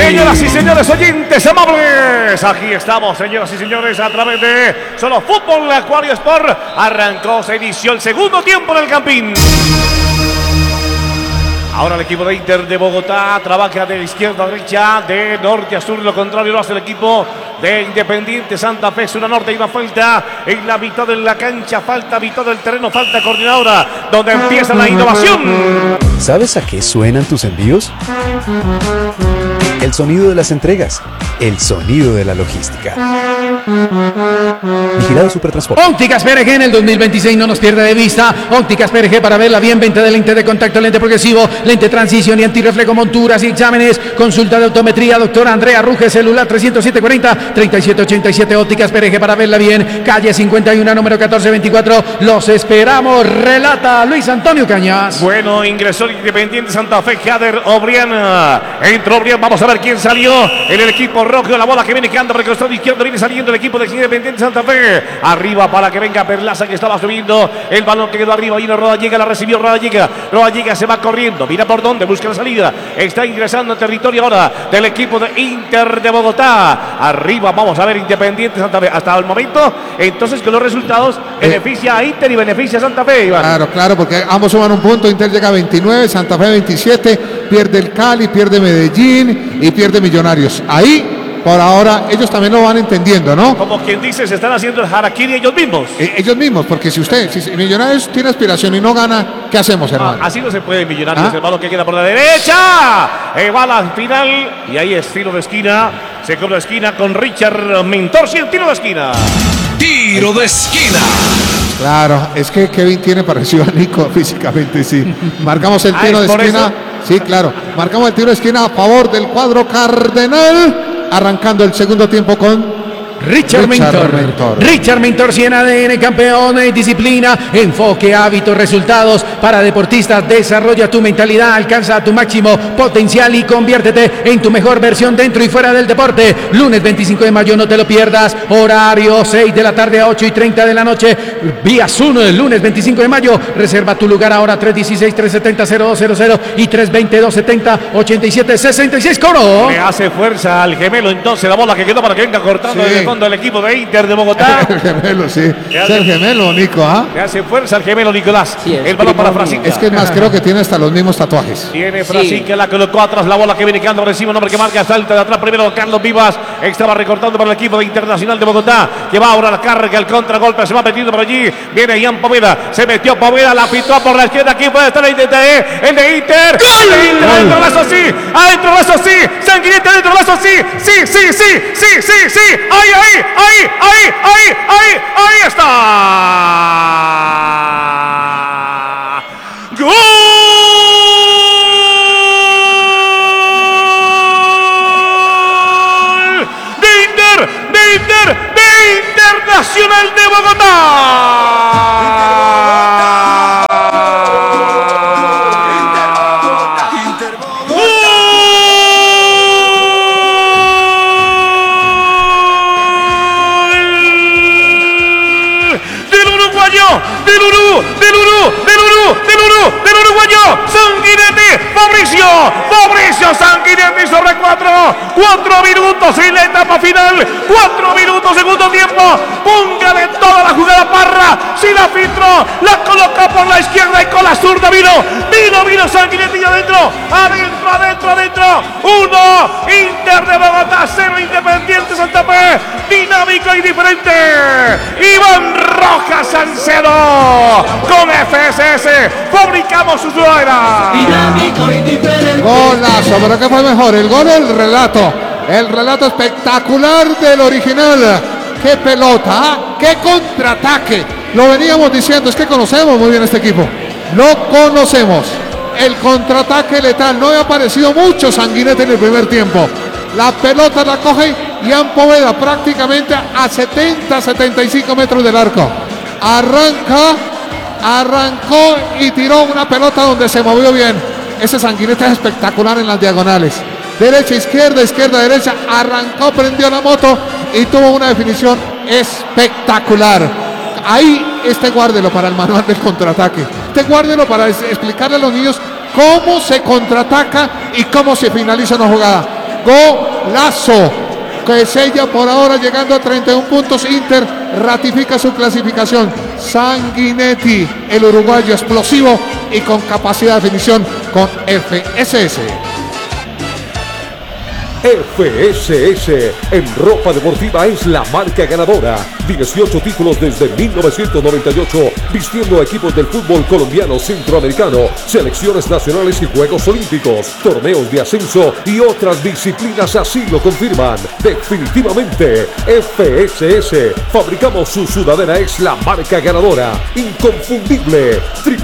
Señoras y señores oyentes amables, aquí estamos, señoras y señores, a través de Solo Fútbol Acuario Sport. Arrancó, se inició el segundo tiempo en el Campín. Ahora el equipo de Inter de Bogotá trabaja de izquierda a derecha, de norte a sur. Lo contrario lo hace el equipo de Independiente Santa Fe. Es una norte y una falta en la mitad de la cancha. Falta mitad del terreno, falta coordinadora, donde empieza la innovación. ¿Sabes a qué suenan tus envíos? El sonido de las entregas, el sonido de la logística. Vigilado Supertransporte. Ópticas PRG en el 2026 no nos pierda de vista. Ópticas PRG para verla bien. Venta de lente de contacto, lente progresivo, lente transición y antirreflejo, monturas y exámenes. Consulta de optometría, doctora Andrea Ruge, celular 307-40-3787. Ópticas PRG para verla bien. Calle 51, número 1424. Los esperamos. Relata Luis Antonio Cañas. Bueno, ingresó Independiente Santa Fe, Jader Obriana. Entró Obrián, vamos a ver quién salió en el equipo rojo. La bola que viene quedando por el costado izquierdo, viene saliendo el equipo de Independiente Santa Fe. Arriba para que venga Perlaza, que estaba subiendo. El balón que quedó arriba, vino Rodallega, la recibió Rodallega. Rodallega se va corriendo, mira por dónde, busca la salida. Está ingresando en territorio ahora del equipo de Inter de Bogotá. Arriba vamos a ver Independiente Santa Fe. Hasta el momento, entonces, que los resultados beneficia a Inter y beneficia a Santa Fe, Iván. Claro, porque ambos suman un punto. Inter llega a 29, Santa Fe 27. Pierde el Cali, pierde Medellín y pierde Millonarios. Ahí, por ahora, ellos también lo van entendiendo, ¿no? Como quien dice, se están haciendo el harakiri ellos mismos. Ellos mismos, porque si Millonarios tiene aspiración y no gana, ¿qué hacemos, hermano? Así no se puede, Millonarios. El balón que queda por la derecha. Bala al final. Y ahí es tiro de esquina. Se cobra esquina con Richard Mentor. Sí, el tiro de esquina. Tiro de esquina. Claro, es que Kevin tiene parecido a Nico físicamente, sí. Marcamos el tiro de esquina. Eso. Sí, claro. Marcamos el tiro de esquina a favor del cuadro cardenal. Arrancando el segundo tiempo con Richard Mentor. Richard Mentor, 100 ADN, campeón, disciplina, enfoque, hábitos, resultados para deportistas. Desarrolla tu mentalidad, alcanza tu máximo potencial y conviértete en tu mejor versión dentro y fuera del deporte. Lunes 25 de mayo, no te lo pierdas. Horario 6 de la tarde a 8:30 de la noche. Vía Zoom, el lunes 25 de mayo. Reserva tu lugar ahora, 316-370-0200 y 320-270-8766. ¡Coro! Le hace fuerza al gemelo, entonces la bola que quedó para que venga cortando desde el fondo el equipo de Inter de Bogotá. El gemelo, sí. Es el gemelo, Nico, ¿ah? Le hace fuerza al gemelo Nicolás. Sí, el balón para Frasinca. Es que es más, creo que tiene hasta los mismos tatuajes. Tiene Frasinca, la colocó atrás, la bola que viene quedando por encima, un hombre que marca, salta de atrás primero Carlos Vivas. Estaba recortando para el equipo de Internacional de Bogotá, que va ahora a la carga, el contragolpe, se va metiendo por allí. Viene Ian Poveda, se metió Poveda, la pitó por la izquierda. Aquí puede estar el de Inter. ¡Gol! Adentro lazo, sí. Adentro lazo, sí. Sanguinete, adentro lazo, sí. Sí. Ahí está. ¡Gol! De Internacional de Bogotá. Del uruguayo Sanguinetti, Fabricio Sanguinetti sobre 4 minutos en la etapa final, 4 minutos segundo tiempo. Póngale toda la jugada Parra, si la filtró, la coloca por la izquierda y con la zurda vino Sanguinetti adentro. 1 Inter de Bogotá, 0 Independiente Santa Fe. Dinámico y diferente. Iván Rojas Salcedo con FSS. Fabricamos su suera. Dinámico y diferente. Golazo, pero ¿qué fue mejor? ¿El gol o el relato? El relato espectacular del original. ¡Qué pelota! ¡Qué contraataque! Lo veníamos diciendo, es que conocemos muy bien este equipo. Lo conocemos. El contraataque letal. No había aparecido mucho Sanguinetti en el primer tiempo. La pelota la coge Ian Poveda prácticamente a 70-75 metros del arco. Arrancó y tiró una pelota donde se movió bien. Ese Sanguinetti es espectacular en las diagonales. Derecha, izquierda, derecha. Arrancó, prendió la moto y tuvo una definición espectacular. Ahí guárdelo para el manual del contraataque. Guárdelo para explicarle a los niños cómo se contraataca y cómo se finaliza una jugada. golazo que sella por ahora llegando a 31 puntos. Inter ratifica su clasificación. Sanguinetti, el uruguayo explosivo y con capacidad de definición con FSS. FSS en ropa deportiva es la marca ganadora. 18 títulos desde 1998, vistiendo equipos del fútbol colombiano, centroamericano, selecciones nacionales y Juegos Olímpicos, torneos de ascenso y otras disciplinas así lo confirman. Definitivamente, FSS, fabricamos su sudadera, es la marca ganadora, inconfundible.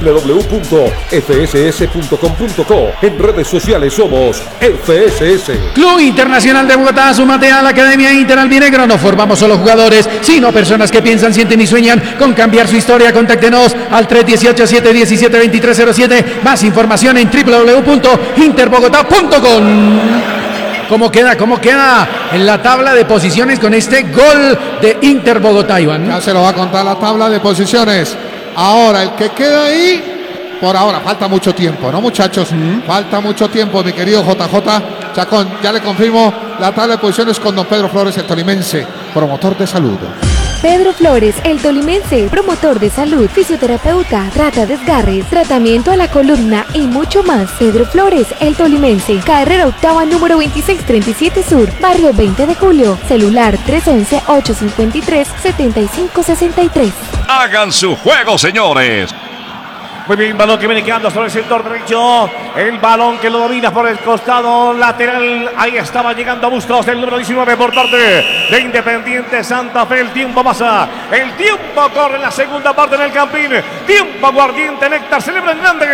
www.fss.com.co. En redes sociales somos FSS. Club Internacional de Bogotá, súmate a la Academia Inter Albinegro. No formamos solo jugadores, sino personas que piensan, sienten y sueñan con cambiar su historia. Contáctenos al 318-717-2307. Más información en www.interbogotá.com. ¿Cómo queda en la tabla de posiciones con este gol de Inter Bogotá, Iván? Ya se lo va a contar la tabla de posiciones. Ahora, el que queda ahí, por ahora, falta mucho tiempo, ¿no, muchachos? Falta mucho tiempo, mi querido JJ Chacón. Ya le confirmo la tabla de posiciones con don Pedro Flores, el tolimense, promotor de salud. Pedro Flores, el tolimense, promotor de salud, fisioterapeuta, trata desgarres, tratamiento a la columna y mucho más. Pedro Flores, el tolimense, carrera octava número 2637 Sur, barrio 20 de Julio, celular 311-853-7563. Hagan su juego, señores. Muy bien, balón que viene quedando sobre el sector derecho. El balón que lo domina por el costado lateral. Ahí estaba llegando a Bustos, el número 19 por parte de Independiente Santa Fe. El tiempo pasa. El tiempo corre en la segunda parte en el Campín. Tiempo Aguardiente Néctar. Celebra en grande.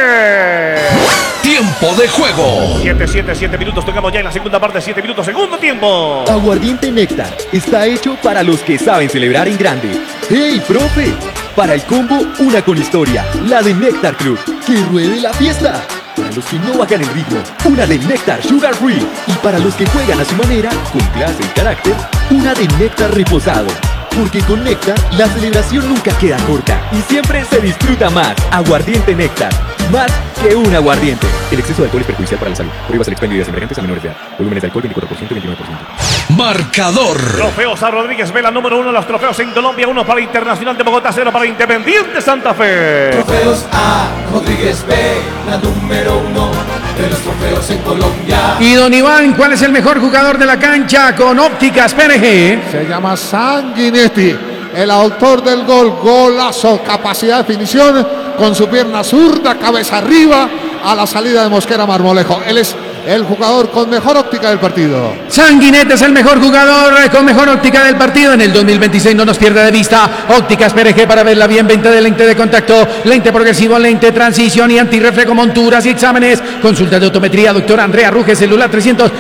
Tiempo de juego. 7 minutos. Tocamos ya en la segunda parte. 7 minutos. Segundo tiempo. Aguardiente Néctar está hecho para los que saben celebrar en grande. ¡Hey, profe! Para el combo, una con historia, la de Néctar Club, que ruede la fiesta. Para los que no bajan el ritmo, una de Néctar Sugar Free. Y para los que juegan a su manera, con clase y carácter, una de Néctar Reposado. Porque con Néctar, la celebración nunca queda corta y siempre se disfruta más. Aguardiente Néctar, más que un aguardiente. El exceso de alcohol es perjudicial para la salud. Prohíbas el expendio de bebidas embriagantes a menores de edad. Volúmenes de alcohol 24% y 29%. Marcador. Trofeos a Rodríguez Vela, número 1 los trofeos en Colombia, 1 para Internacional de Bogotá, 0 para Independiente Santa Fe. Trofeos a Rodríguez Vela, número 1 de los trofeos en Colombia. Y don Iván, ¿cuál es el mejor jugador de la cancha con ópticas PRG? Se llama Sanguinetti, el autor del gol, golazo, capacidad de definición con su pierna zurda, cabeza arriba a la salida de Mosquera Marmolejo. Él es el jugador con mejor óptica del partido. Sanguinetti es el mejor jugador con mejor óptica del partido en el 2026. No nos pierda de vista. Ópticas PRG para verla bien. Venta de lente de contacto, lente progresivo, lente transición y antirreflejo, monturas y exámenes. Consulta de optometría, doctora Andrea Ruge, celular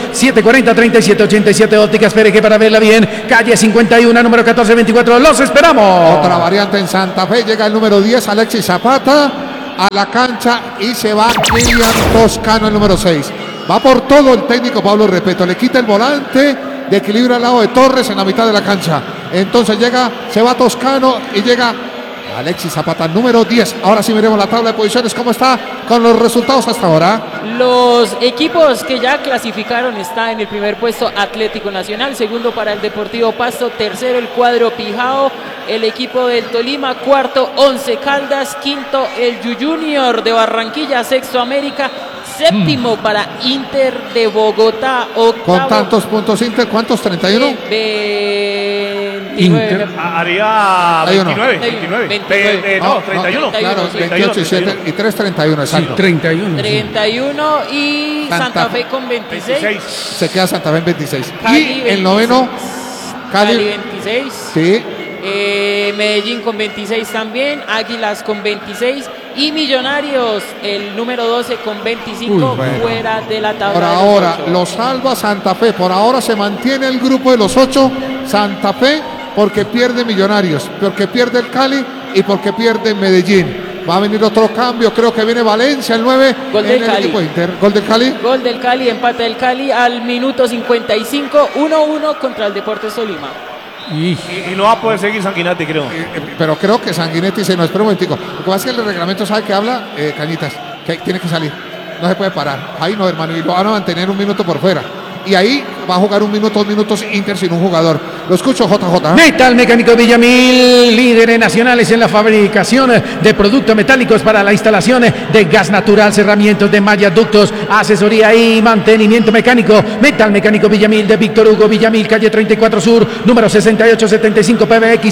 300-740-3787. Ópticas PRG para verla bien. Calle 51, número 1424. Los esperamos. Otra variante en Santa Fe. Llega el número 10, Alexis Zapata, a la cancha y se va William Toscano, el número 6. Va por todo el técnico Pablo Repeto. Le quita el volante de equilibrio al lado de Torres en la mitad de la cancha. Entonces llega, se va Toscano y llega Alexis Zapata, número 10. Ahora sí miremos la tabla de posiciones. ¿Cómo está con los resultados hasta ahora? Los equipos que ya clasificaron está en el primer puesto Atlético Nacional, segundo para el Deportivo Pasto, tercero el cuadro Pijao, el equipo del Tolima, cuarto Once Caldas, quinto el Junior de Barranquilla, sexto América, séptimo para Inter de Bogotá, octavo. Con tantos puntos Inter, ¿cuántos? ¿31? 29. Haría 29. No, 31. Claro, 28 y 3, 31, exacto. Sí, 31. 31 y Santa Fe con 26. Se queda Santa Fe en 26. Cali, Y el 26. noveno, Cali 26. Sí. Medellín con 26 también, Águilas con 26 y Millonarios, el número 12 con 25, fuera de la tabla. Por ahora lo salva Santa Fe. Por ahora se mantiene el grupo de los 8. Santa Fe porque pierde Millonarios, porque pierde el Cali y porque pierde Medellín. Va a venir otro cambio, creo que viene Valencia, el 9. Gol del Cali. Equipo Inter. Gol del Cali. Gol del Cali, empate del Cali al minuto 55, 1-1 contra el Deportes Tolima. Y no va a poder seguir Sanguinetti, creo. Pero creo que Sanguinetti se nos espera un momentico. Lo que pasa es que el reglamento sabe que habla, Cañitas, que tiene que salir. No se puede parar. Ahí no, hermano, y lo van a mantener un minuto por fuera. Y ahí va a jugar 1 minuto, 2 minutos Inter sin un jugador. Lo escucho, JJ. Metal Mecánico Villamil, líderes nacionales en la fabricación de productos metálicos para la instalación de gas natural, cerramientos de mallas, ductos, asesoría y mantenimiento mecánico. Metal Mecánico Villamil de Víctor Hugo Villamil, calle 34 Sur, número 6875, PBX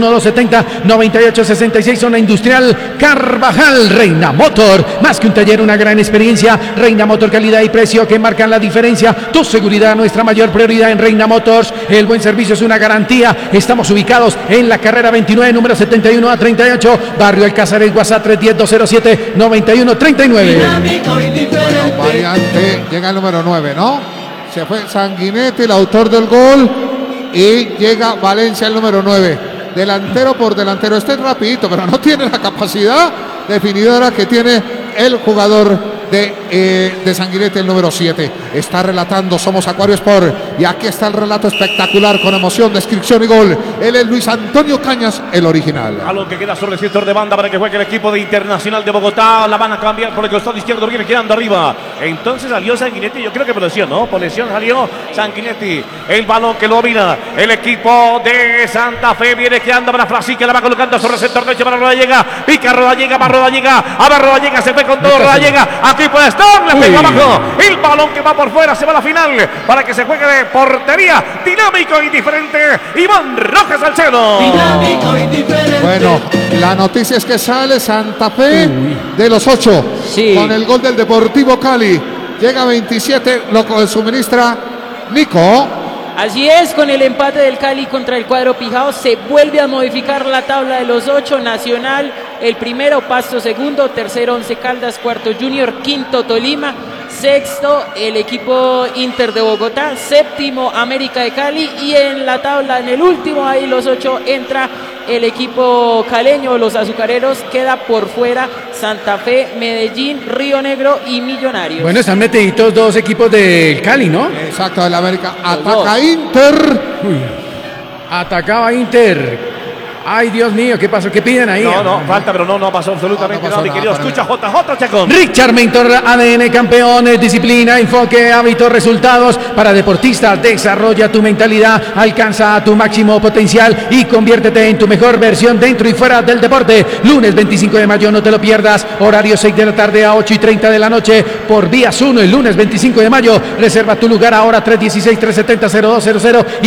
601-270-9866, zona industrial Carvajal. Reina Motor, más que un taller, una gran experiencia. Reina Motor, calidad y precio que marcan la diferencia. Tu seguridad, nuestra mayor prioridad en Reina Motors. El buen servicio es una garantía. Estamos ubicados en la carrera 29, número 71 a 38, barrio Alcázares. WhatsApp 310-207-9139. Bueno, variante, llega el número 9, ¿no? Se fue Sanguinetti, el autor del gol, y llega Valencia, el número 9. Delantero por delantero. Este es rapidito, pero no tiene la capacidad definidora que tiene el jugador de Sanguinetti, el número 7. Está relatando Somos Acuario Sport, y aquí está el relato espectacular con emoción, descripción y gol. Él es Luis Antonio Cañas, el original. A lo que queda sobre el sector de banda para que juegue el equipo de Internacional de Bogotá. La van a cambiar por el costado izquierdo, viene quedando arriba. Entonces salió Sanguinetti, yo creo que por lesión, ¿no? Por lesión salió Sanguinetti. El balón que lo domina el equipo de Santa Fe, viene quedando para Frasi, que la va colocando sobre el sector derecho para Rodallega. Pica Rodallega, va Rodallega, a ver Rodallega, se fue con todo Rodallega. Aquí puede estar, le pegó abajo. El balón que va por fuera, se va a la final para que se juegue de portería. Dinámico y diferente, Iván Rojas Salcedo. Dinámico y diferente. Bueno, la noticia es que sale Santa Fe de los 8 con el gol del Deportivo Cali. Llega 27, lo suministra Nico. Así es, con el empate del Cali contra el cuadro Pijao se vuelve a modificar la tabla de los 8. Nacional, el primero, Pasto segundo, tercero Once Caldas, cuarto Junior, quinto Tolima, sexto el equipo Inter de Bogotá, séptimo América de Cali, y en la tabla, en el último, ahí los 8, entra el equipo caleño, los azucareros. Queda por fuera Santa Fe, Medellín, Río Negro y Millonarios. Bueno, están metiditos 2 equipos del Cali, ¿no? Exacto, del América. Ataca Inter. Atacaba Inter. Ay, Dios mío, ¿qué pasó? ¿Qué piden ahí? No, falta, pero no pasó absolutamente nada, mi querido. Escucha, JJ Chacón. Richard Mentor, ADN campeones, disciplina, enfoque, hábitos, resultados para deportistas. Desarrolla tu mentalidad, alcanza tu máximo potencial y conviértete en tu mejor versión dentro y fuera del deporte. Lunes 25 de mayo, no te lo pierdas. Horario 6 de la tarde a 8:30 de la noche por Vía Zuno. El lunes 25 de mayo, reserva tu lugar ahora 316-370-0200 y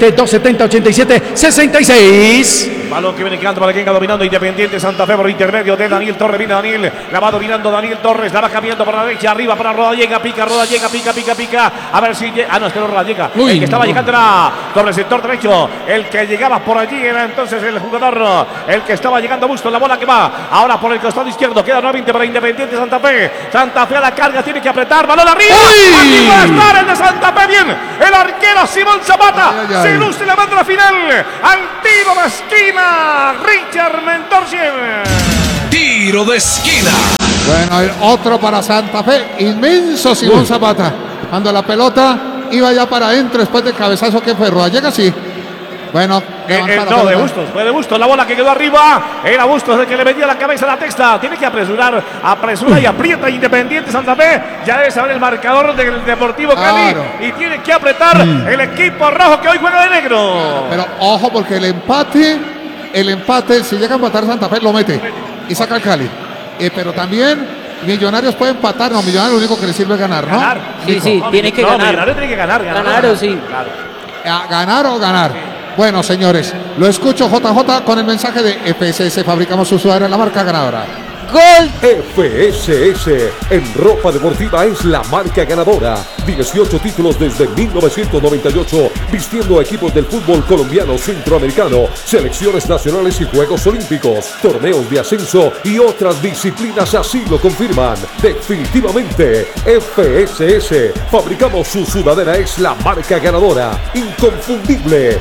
320-270-87-66. Balón que viene quedando para quien va dominando Independiente Santa Fe por intermedio de Daniel Torres. Viene Daniel, la va dominando Daniel Torres, la va cambiando por la derecha, arriba para Rodallega, pica Rodallega, pica. A ver si llega. No, es que no Rodallega. El que estaba llegando era sobre el sector derecho. El que llegaba por allí era entonces el jugador, el que estaba llegando a Busto. La bola que va ahora por el costado izquierdo. Queda nuevamente para Independiente Santa Fe. Santa Fe a la carga, tiene que apretar. Balón arriba. Aquí puede estar el de Santa Fe. Bien, el arquero Simón Zapata se luce la manda a la final. Al tiro de esquina. Richard Mentor. Tiro de esquina. Bueno, el otro para Santa Fe. Inmenso Simón Zapata. Cuando la pelota iba ya para adentro después del cabezazo que fue Rodallega, sí. Bueno, no, de Bustos, fue de Bustos. La bola que quedó arriba era Bustos el que le metía la cabeza a la testa. Tiene que apresura y aprieta Independiente Santa Fe. Ya debe saber el marcador del Deportivo Cali. Y tiene que apretar el equipo rojo que hoy juega de negro. Pero ojo, porque el empate, si llega a empatar Santa Fe, lo mete y saca al Cali. Pero también Millonarios puede empatar. No, Millonarios lo único que le sirve es ganar, ¿no? Ganar. Sí, tiene que ganar. Millonarios tiene que ganar. Ganar o sí. Claro. Ganar o ganar. Bueno, señores, lo escucho JJ con el mensaje de FSS. Fabricamos su sudadera, la marca ganadora. Gol. FSS en ropa deportiva es la marca ganadora. 18 títulos desde 1998, vistiendo a equipos del fútbol colombiano, centroamericano, selecciones nacionales y Juegos Olímpicos, torneos de ascenso y otras disciplinas así lo confirman. Definitivamente, FSS. Fabricamos su sudadera, es la marca ganadora. Inconfundible.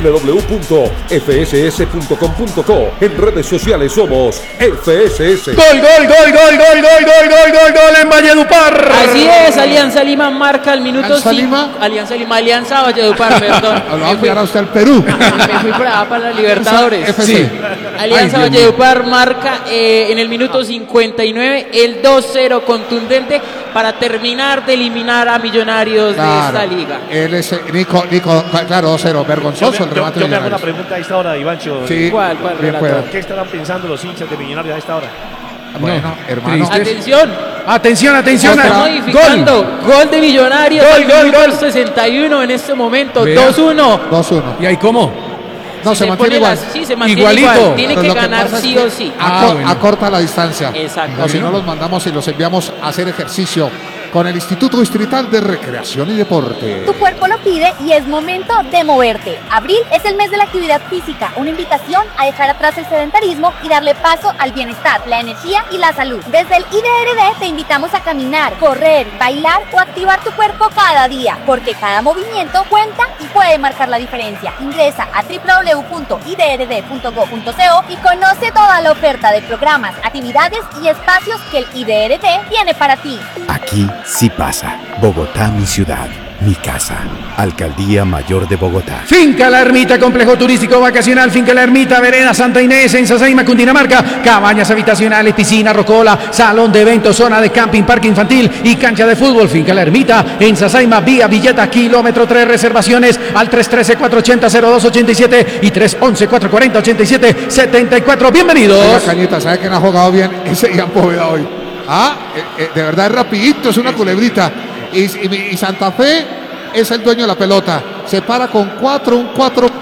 www.fss.com.co. En redes sociales somos FSS. Gol en Valledupar. Así es, Alianza Lima marca marca al minuto 5. Alianza Valledupar, perdón. Lo va a enviar a usted al Perú. Me fui para la Libertadores. Sí. Alianza Valledupar marca en el minuto 59 el 2-0 contundente para terminar de eliminar a Millonarios de esta liga. Él es Nico, claro, 2-0, vergonzoso el remate. Yo me hago una pregunta a esta hora, Ivancho. Sí. ¿Cuál ¿Qué estarán pensando los hinchas de Millonarios a esta hora? Bueno, hermano. Atención. Estamos modificando. Gol de Millonarios. Gol 61 en este momento. 2-1. ¿Y ahí cómo? No, se mantiene igual. Sí, se mantiene igual. Tiene que ganar sí o sí. Acorta la distancia. Exacto. O si no, los mandamos y los enviamos a hacer ejercicio con el Instituto Distrital de Recreación y Deporte. Tu cuerpo lo pide y es momento de moverte. Abril es el mes de la actividad física, una invitación a dejar atrás el sedentarismo y darle paso al bienestar, la energía y la salud. Desde el IDRD te invitamos a caminar, correr, bailar o activar tu cuerpo cada día, porque cada movimiento cuenta y puede marcar la diferencia. Ingresa a www.idrd.go.co y conoce toda la oferta de programas, actividades y espacios que el IDRD tiene para ti. Aquí sí pasa. Bogotá, mi ciudad, mi casa. Alcaldía Mayor de Bogotá. Finca La Ermita, complejo turístico vacacional. Finca La Ermita, vereda Santa Inés, en Sasaima, Cundinamarca. Cabañas habitacionales, piscina, rocola, salón de eventos, zona de camping, parque infantil y cancha de fútbol. Finca La Ermita, en Sasaima, vía Villeta, kilómetro 3. Reservaciones al 313-480-0287 y 311-440-8774. Bienvenidos. Oiga, Cañita, ¿sabe quién ha jugado bien? Ese Ian Poveda hoy. De verdad es rapidito, es una culebrita. Y Santa Fe es el dueño de la pelota. Se para con 4-1-4-4-1-2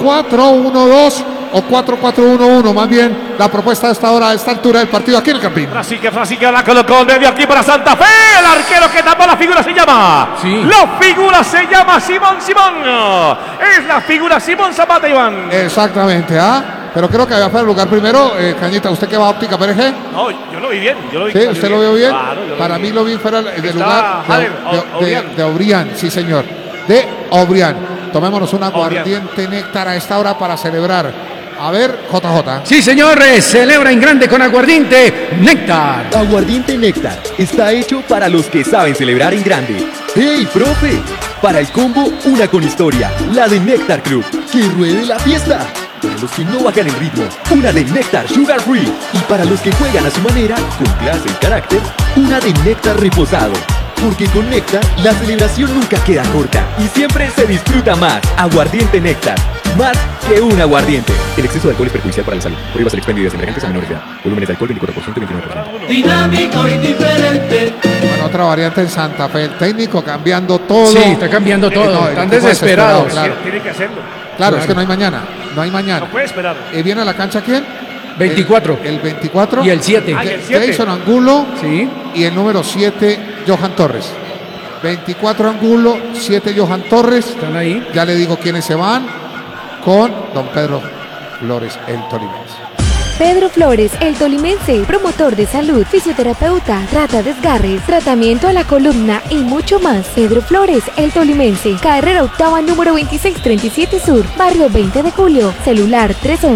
o 4-4-1-1. Más bien la propuesta de esta hora, a esta altura del partido aquí en el Campín. Frasique la colocó medio aquí para Santa Fe. El arquero que tapó la figura se llama. Sí. La figura se llama Simón. Es la figura Simón Zapata, Iván. Exactamente, pero creo que había fuera el lugar primero. Cañita, ¿usted qué va a óptica, PRG? No, yo lo vi bien. ¿Sí? ¿Usted lo vio bien? Claro, para mí lo vi fuera del lugar de Obrián, sí señor. De Obrián. Tomémonos un aguardiente néctar a esta hora para celebrar. A ver, JJ. Sí, señores, celebra en grande con aguardiente néctar. Aguardiente néctar está hecho para los que saben celebrar en grande. ¡Hey, profe! Para el combo, una con historia, la de Néctar Club, que ruede la fiesta. Para los que no bajan el ritmo, una de Néctar Sugar Free. Y para los que juegan a su manera, con clase y carácter, una de Néctar reposado. Porque con Néctar, la celebración nunca queda corta y siempre se disfruta más. Aguardiente Néctar, más que un aguardiente. El exceso de alcohol es perjudicial para la salud. Prohíbas el expendio de embriagantes a menores de edad. Volúmenes de alcohol 24% y 29%. Dinámico y diferente. Bueno, otra variante en Santa Fe. El técnico cambiando todo. Sí, está cambiando todo. Están desesperados. Claro. Tiene que hacerlo. Claro, es que no hay mañana. No puede esperar. ¿Viene a la cancha quién? 24. El 24. Y el 7. Jason Angulo. Sí. Y el número 7, Johan Torres. 24 Angulo, 7 Johan Torres. Están ahí. Ya le digo quiénes se van con don Pedro Flores, el tolimense. Pedro Flores, el tolimense, promotor de salud, fisioterapeuta, trata desgarres, tratamiento a la columna y mucho más. Pedro Flores, el tolimense, carrera octava número 2637 Sur, barrio 20 de Julio, celular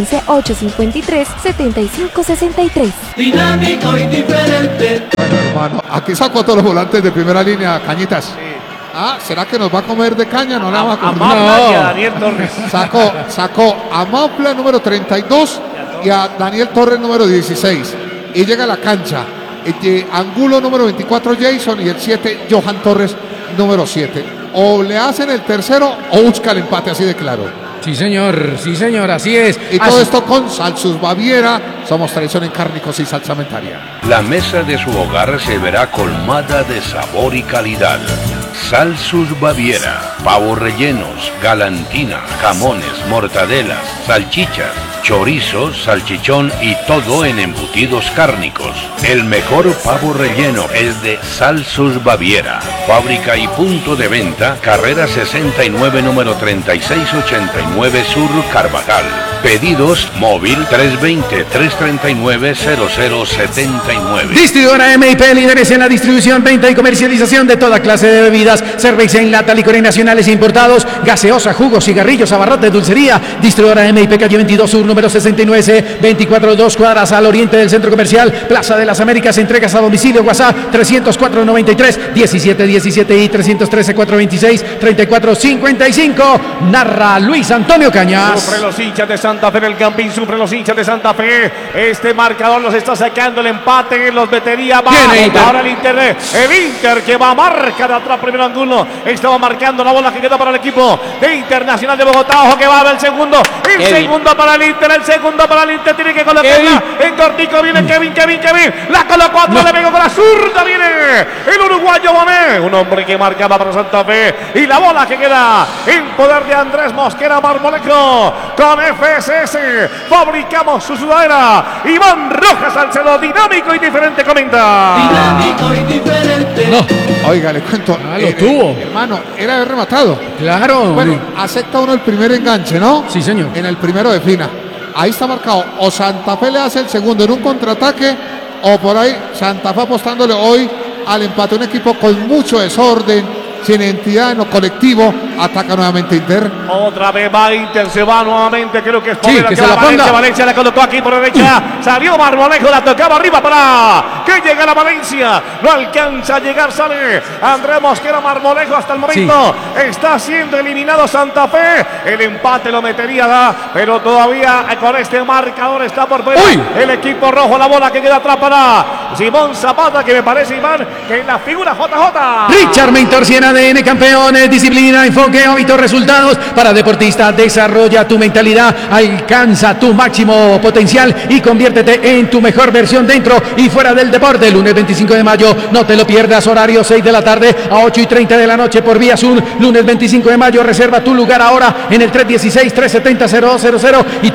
311-853-7563. Dinámico y diferente. Bueno, hermano, aquí sacó a todos los volantes de primera línea, Cañitas. ¿Será que nos va a comer de caña? No la va a comer. No. Daniel Torres. Sacó a Mafla número 32 y a Daniel Torres número 16. Y llega a la cancha Angulo número 24 Jason y el 7 Johan Torres número 7. O le hacen el tercero o busca el empate, así de claro. Sí, señor, así es. Y todo esto con Salsus Baviera. Somos tradición en cárnicos y salsamentaria. La mesa de su hogar se verá colmada de sabor y calidad. Salsus Baviera, pavos rellenos, galantina, jamones, mortadelas, salchichas, chorizo, salchichón y todo en embutidos cárnicos. El mejor pavo relleno es de Salsus Baviera. Fábrica y punto de venta, carrera 69, número 3689 Sur, Carvajal. Pedidos móvil 320-339-0079. Distribuidora MIP, líderes en la distribución, venta y comercialización de toda clase de bebidas bebidas, cerveza en lata, licores nacionales e importados, gaseosa, jugos, cigarrillos, abarrotes, dulcería. Distribuidora MIP, calle 22 Sur, número 69C, 24, 2 cuadras al oriente del Centro Comercial Plaza de las Américas. Entregas a domicilio, WhatsApp 304-93-1717 y 313-426-3455. Narra Luis Antonio Cañas. Sufren los hinchas de Santa Fe en el Campín, sufren los hinchas de Santa Fe. Este marcador los está sacando el empate, los metería más. Ahora el Inter que va a marcar atrás, primer ángulo. Estaba marcando la bola que quedó para el equipo de Internacional de Bogotá. Ojo que va a haber el segundo. El segundo para el Inter, el segundo para el Inter. Tiene que colocarla en cortico. Viene Kevin. La colocó atrás, le pegó con la zurda. Viene el uruguayo Bonet, un hombre que marcaba para Santa Fe. Y la bola que queda en poder de Andrés Mosquera Marmolejo. Con FSS fabricamos su sudadera. Iván Rojas Salcedo, dinámico y diferente, comenta. Dinámico y diferente. No. Oiga, le cuento. Lo tuvo. Hermano, era de haber rematado. Claro. Bueno, acepta uno el primer enganche, ¿no? Sí, señor. En el primero de fina. Ahí está marcado. O Santa Fe le hace el segundo en un contraataque, o por ahí Santa Fe apostándole hoy al empate. Un equipo con mucho desorden, sin entidad en lo colectivo. Ataca nuevamente Inter. Otra vez va Inter, se va nuevamente. Creo que es Sí, que se la ponga. Valencia la colocó aquí por derecha. Salió Marmolejo, la tocaba arriba para que llegue la Valencia. No alcanza a llegar, sale Andrés Mosquera Marmolejo. Hasta el momento está siendo eliminado Santa Fe. El empate lo metería, pero todavía con este marcador está por fuera. El equipo rojo, la bola que queda atrás para Simón Zapata, que me parece, Iván, que en la figura JJ. Richard Mentor, 100 ADN, campeones, disciplina, enfoque, hábitos, resultados. Para deportistas, desarrolla tu mentalidad, alcanza tu máximo potencial y conviértete en tu mejor versión dentro y fuera del deporte. Lunes 25 de mayo, no te lo pierdas, horario 6 de la tarde a 8:30 de la noche por Vía Azul. Lunes 25 de mayo, reserva tu lugar ahora en el 316-370-0200 y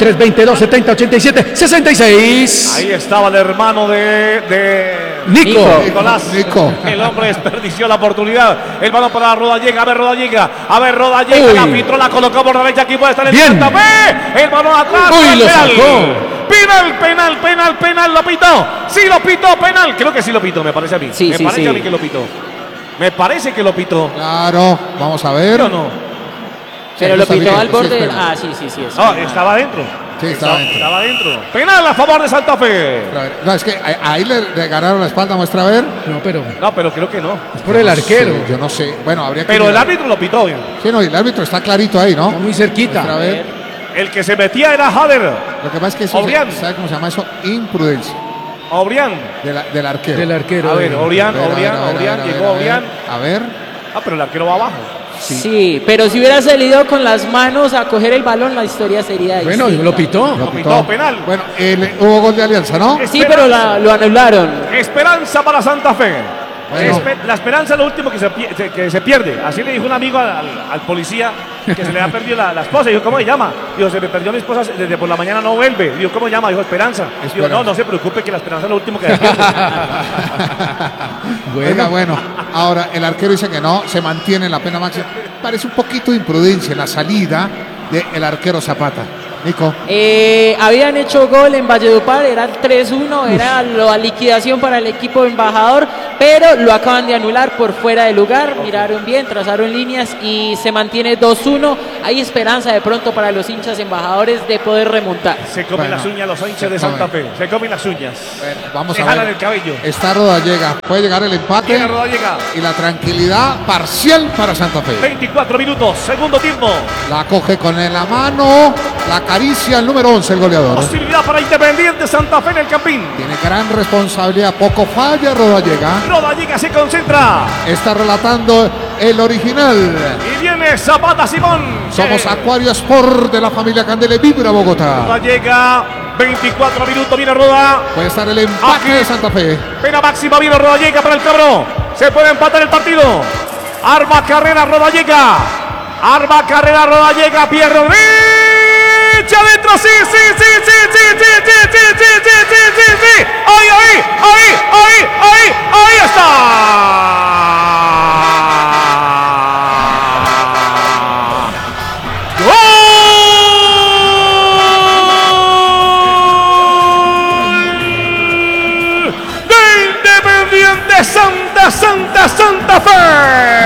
322-70-87-66. Ahí estaba el hermano de Nicolás. El hombre desperdició la oportunidad. El balón para Rodallega. A ver, Rodallega. La filtró, la colocó por derecha. Aquí puede estar el Santa Fe. El balón atrás. Lo sacó. Penal. Lo pitó. Sí, lo pitó. Penal. Creo que sí lo pitó, me parece a mí. Me parece a mí que lo pitó. Me parece que lo pitó. Claro, vamos a ver. ¿Sí o no? Pero lo pitó al borde. Sí. Estaba adentro. Sí, estaba adentro. Penal a favor de Santa Fe. No, es que ahí le ganaron la espalda, muestra a ver. No, pero creo que no. Es por el arquero. Yo no sé. Bueno, habría que. Pero el árbitro lo pitó bien. Sí, no, y el árbitro está clarito ahí, ¿no? Está muy cerquita. A ver. El que se metía era Hader. Lo que pasa es que eso ¿sabe cómo se llama eso? Imprudencia. Obrián. Del arquero. Del arquero. A ver, Obrián, llegó Obrián. A ver. Pero el arquero va abajo. Sí, pero si hubiera salido con las manos a coger el balón, la historia sería distinta. Bueno, lo pitó. Lo pitó, penal. Bueno, hubo gol de Alianza, ¿no? Sí, pero lo anularon. Esperanza para Santa Fe. Bueno. La esperanza es lo último que se pierde. Así le dijo un amigo al policía que se le ha perdido la esposa. Dijo, ¿cómo se llama? Dijo, se me perdió mi esposa desde por la mañana, no vuelve. Dijo, ¿cómo se llama? Dijo, Esperanza. Dijo, no se preocupe, que la esperanza es lo último que se pierde. Bueno, ahora el arquero dice que no, se mantiene en la pena máxima. Parece un poquito de imprudencia en la salida del arquero Zapata. Nico. Habían hecho gol en Valledupar, era el 3-1, era la liquidación para el equipo embajador, pero lo acaban de anular por fuera de lugar. Miraron bien, trazaron líneas y se mantiene 2-1. Hay esperanza de pronto para los hinchas embajadores de poder remontar. Se comen las uñas los hinchas de Santa Fe. Se comen las uñas. Vamos se a ver. jalan el cabello. Está Rodallega. Puede llegar el empate. Y la tranquilidad parcial para Santa Fe. 24 minutos, segundo tiempo. La coge con la mano. La acaricia el número 11, el goleador. Posibilidad para Independiente Santa Fe en el Campín. Tiene gran responsabilidad. Poco falla Rodallega. Rodallega se concentra. Está relatando el original. Y viene Zapata Simón. Somos Acuario Sport de la familia Candele. Vibra Bogotá. Rodallega. 24 minutos, viene Roda. Puede estar el empate de Santa Fe. Pena máxima, viene Rodallega para el Cabrón. Se puede empatar el partido. Arma carrera Rodallega. Pierre adentro, sí. Ahí está. Santa Fe.